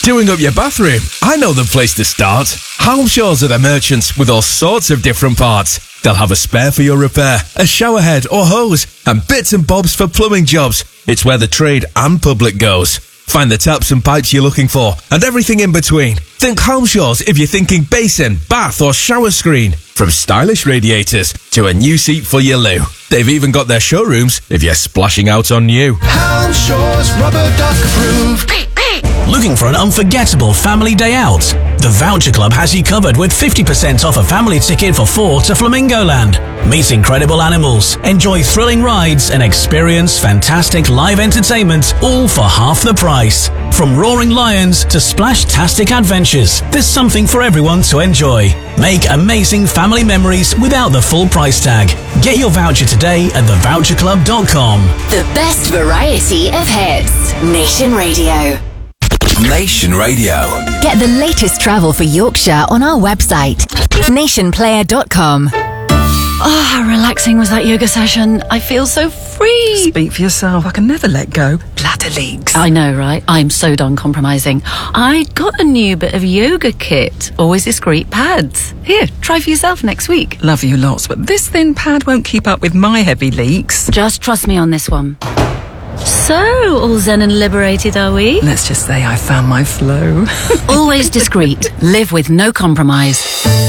Doing up your bathroom? I know the place to start. Halmshaws are the merchants with all sorts of different parts. They'll have a spare for your repair, a shower head or hose, and bits and bobs for plumbing jobs. It's where the trade and public goes. Find the taps and pipes you're looking for, and everything in between. Think Halmshaws if you're thinking basin, bath or shower screen. From stylish radiators to a new seat for your loo. They've even got their showrooms if you're splashing out on new. Halmshaws Rubber Duck approved. Looking for an unforgettable family day out? The Voucher Club has you covered with 50% off a family ticket for 4 to Flamingo Land. Meet incredible animals, enjoy thrilling rides and experience fantastic live entertainment, all for half the price. From roaring lions to splash-tastic adventures, there's something for everyone to enjoy. Make amazing family memories without the full price tag. Get your voucher today at thevoucherclub.com. The best variety of hits. Nation Radio. Nation Radio. Get the latest travel for Yorkshire on our website, nationplayer.com. Oh, how relaxing was that yoga session. I feel so free. Speak for yourself. I can never let go. Bladder leaks. I know, right? I'm so done compromising. I got a new bit of yoga kit. Always discreet pads. Here, try for yourself next week. Love you lots, but this thin pad won't keep up with my heavy leaks. Just trust me on this one. So, all zen and liberated, are we? Let's just say I found my flow. Always discreet. Live with no compromise.